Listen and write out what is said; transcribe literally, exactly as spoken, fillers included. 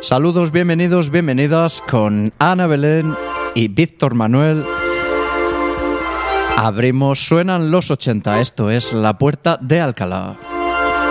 Saludos, bienvenidos, bienvenidas con Ana Belén y Víctor Manuel. Abrimos, suenan los ochenta, esto es La Puerta de Alcalá.